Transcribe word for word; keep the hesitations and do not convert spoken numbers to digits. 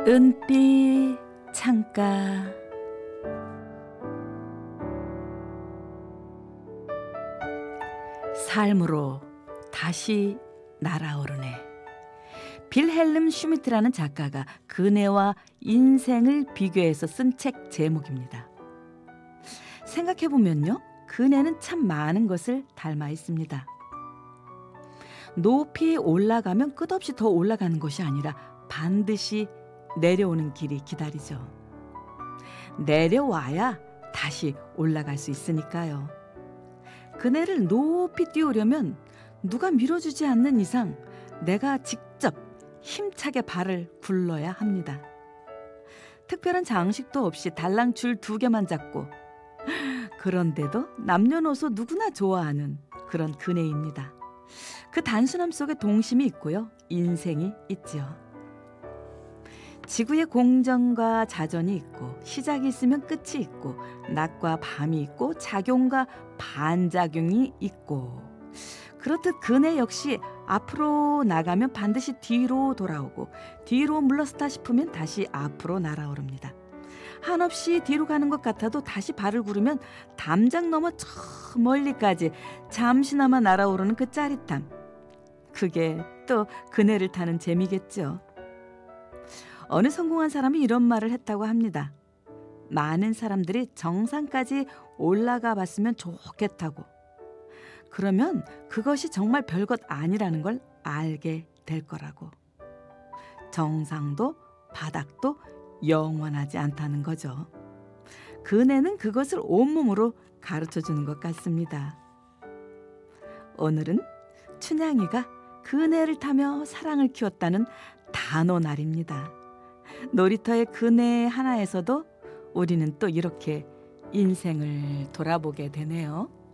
은빛 창가. 삶으로 다시 날아오르네. 빌헬름 슈미트라는 작가가 그네와 인생을 비교해서 쓴 책 제목입니다. 생각해보면요, 그네는 참 많은 것을 닮아 있습니다. 높이 올라가면 끝없이 더 올라가는 것이 아니라 반드시 내려오는 길이 기다리죠. 내려와야 다시 올라갈 수 있으니까요. 그네를 높이 띄우려면 누가 밀어주지 않는 이상 내가 직접 힘차게 발을 굴러야 합니다. 특별한 장식도 없이 달랑줄 두 개만 잡고, 그런데도 남녀노소 누구나 좋아하는 그런 그네입니다. 그 단순함 속에 동심이 있고요, 인생이 있지요. 지구의 공정과 자전이 있고, 시작이 있으면 끝이 있고, 낮과 밤이 있고, 작용과 반작용이 있고, 그렇듯 그네 역시 앞으로 나가면 반드시 뒤로 돌아오고, 뒤로 물러섰다 싶으면 다시 앞으로 날아오릅니다. 한없이 뒤로 가는 것 같아도 다시 발을 구르면 담장 넘어 저 멀리까지 잠시나마 날아오르는 그 짜릿함, 그게 또 그네를 타는 재미겠죠. 어느 성공한 사람이 이런 말을 했다고 합니다. 많은 사람들이 정상까지 올라가 봤으면 좋겠다고. 그러면 그것이 정말 별것 아니라는 걸 알게 될 거라고. 정상도 바닥도 영원하지 않다는 거죠. 그네는 그것을 온몸으로 가르쳐 주는 것 같습니다. 오늘은 춘향이가 그네를 타며 사랑을 키웠다는 단오날입니다. 놀이터의 그네 하나에서도 우리는 또 이렇게 인생을 돌아보게 되네요.